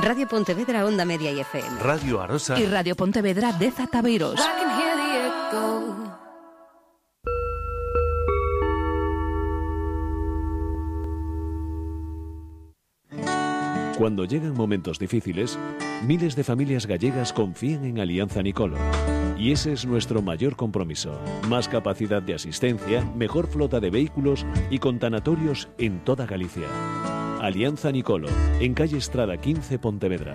Radio Pontevedra, Onda Media y FM. Radio Arosa y Radio Pontevedra de Zataveiros. Cuando llegan momentos difíciles, miles de familias gallegas confían en Alianza Nicolo. Y ese es nuestro mayor compromiso. Más capacidad de asistencia, mejor flota de vehículos y con tanatorios en toda Galicia. Alianza Nicolo, en calle Estrada 15, Pontevedra.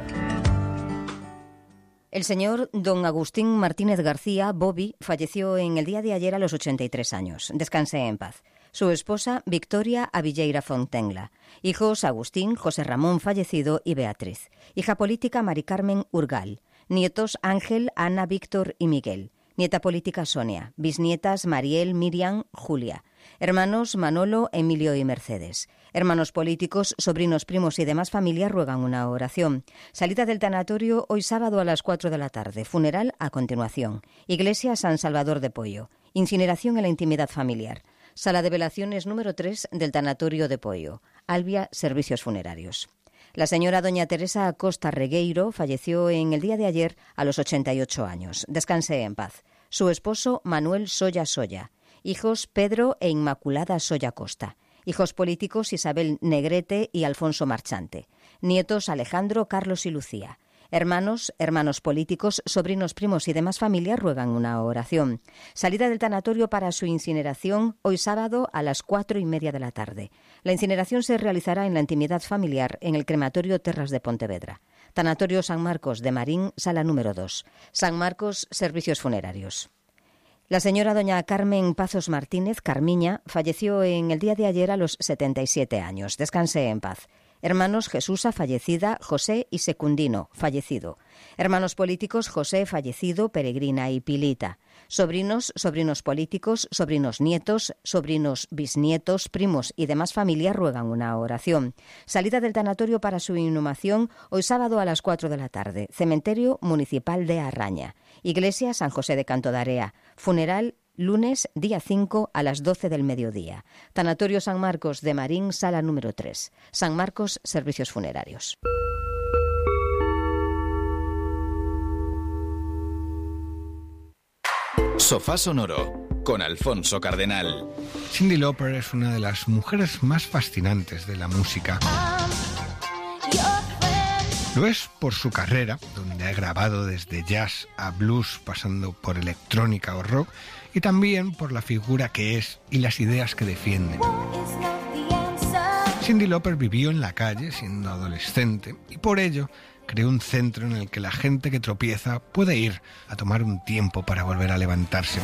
El señor don Agustín Martínez García, Bobby, falleció en el día de ayer a los 83 años. Descanse en paz. Su esposa, Victoria Avilleira Fontenla. Hijos, Agustín, José Ramón fallecido y Beatriz. Hija política, Mari Carmen Urgal. Nietos, Ángel, Ana, Víctor y Miguel. Nieta política, Sonia. Bisnietas, Mariel, Miriam, Julia. Hermanos, Manolo, Emilio y Mercedes. Hermanos políticos, sobrinos, primos y demás familia ruegan una oración. Salida del tanatorio hoy sábado a las 4 de la tarde. Funeral a continuación. Iglesia San Salvador de Poio. Incineración en la intimidad familiar. Sala de velaciones número 3 del tanatorio de Poio. Albia, servicios funerarios. La señora doña Teresa Acosta Regueiro falleció en el día de ayer a los 88 años. Descanse en paz. Su esposo, Manuel Soya Soya. Hijos, Pedro e Inmaculada Soya Costa. Hijos políticos, Isabel Negrete y Alfonso Marchante. Nietos, Alejandro, Carlos y Lucía. Hermanos políticos, sobrinos, primos y demás familias ruegan una oración. Salida del tanatorio para su incineración hoy sábado a las 4:30 de la tarde. La incineración se realizará en la intimidad familiar en el crematorio Terras de Pontevedra. Tanatorio San Marcos de Marín, sala número 2. San Marcos, servicios funerarios. La señora doña Carmen Pazos Martínez, Carmiña, falleció en el día de ayer a los 77 años. Descanse en paz. Hermanos, Jesusa, fallecida, José y Secundino, fallecido. Hermanos políticos, José, fallecido, Peregrina y Pilita. Sobrinos políticos, sobrinos nietos, sobrinos bisnietos, primos y demás familias ruegan una oración. Salida del tanatorio para su inhumación hoy sábado a las 4 de la tarde. Cementerio Municipal de Arraña. Iglesia San José de Cantodarea. Funeral lunes, día 5, a las 12 del mediodía. Tanatorio San Marcos de Marín, sala número 3. San Marcos, servicios funerarios. Sofá Sonoro, con Alfonso Cardenal. Cyndi Lauper es una de las mujeres más fascinantes de la música. Lo es por su carrera, donde ha grabado desde jazz a blues, pasando por electrónica o rock, y también por la figura que es y las ideas que defiende. Cyndi Lauper vivió en la calle siendo adolescente y por ello creó un centro en el que la gente que tropieza puede ir a tomar un tiempo para volver a levantarse.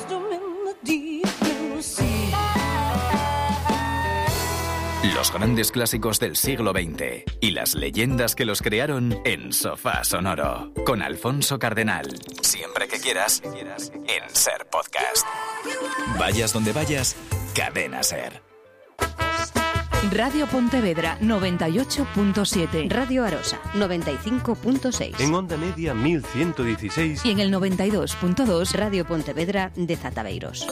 Los grandes clásicos del siglo XX y las leyendas que los crearon en Sofá Sonoro, con Alfonso Cardenal. Siempre que quieras, en Ser Podcast. Vayas donde vayas, Cadena Ser. Radio Pontevedra 98.7. Radio Arosa 95.6. En Onda Media 1116. Y en el 92.2 Radio Pontevedra de Zataveiros.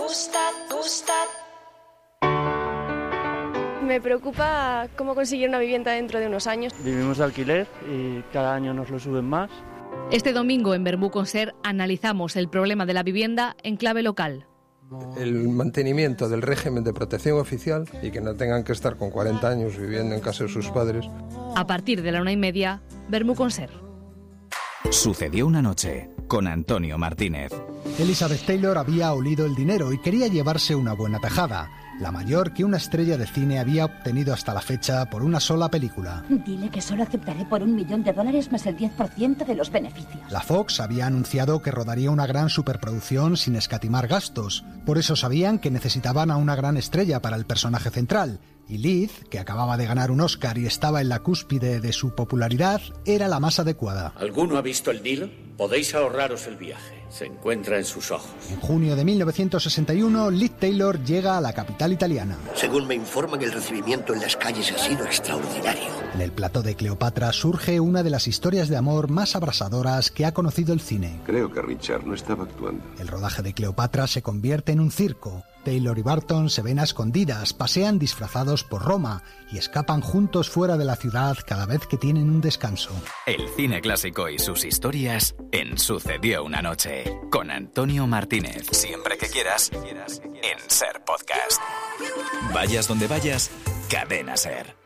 Me preocupa cómo conseguir una vivienda dentro de unos años. Vivimos de alquiler y cada año nos lo suben más. Este domingo en Verbú con Ser analizamos el problema de la vivienda en clave local. El mantenimiento del régimen de protección oficial y que no tengan que estar con 40 años viviendo en casa de sus padres. A partir de la 1:30, Verbú con Ser. Sucedió una noche con Antonio Martínez. Elizabeth Taylor había olido el dinero y quería llevarse una buena tajada, la mayor que una estrella de cine había obtenido hasta la fecha por una sola película. Dile que solo aceptaré por $1 millón más el 10% de los beneficios. La Fox había anunciado que rodaría una gran superproducción sin escatimar gastos. Por eso sabían que necesitaban a una gran estrella para el personaje central. Y Liz, que acababa de ganar un Oscar y estaba en la cúspide de su popularidad, era la más adecuada. ¿Alguno ha visto el deal? Podéis ahorraros el viaje. se encuentra en sus ojos. En junio de 1961, Liz Taylor llega a la capital italiana. Según me informan, el recibimiento en las calles ha sido extraordinario. En el plató de Cleopatra surge una de las historias de amor más abrasadoras que ha conocido el cine. Creo que Richard no estaba actuando. El rodaje de Cleopatra se convierte en un circo. Taylor y Barton se ven a escondidas, pasean disfrazados por Roma y escapan juntos fuera de la ciudad cada vez que tienen un descanso. El cine clásico y sus historias en Sucedió una noche, con Antonio Martínez. Siempre que quieras, en Ser Podcast. Vayas donde vayas, Cadena Ser.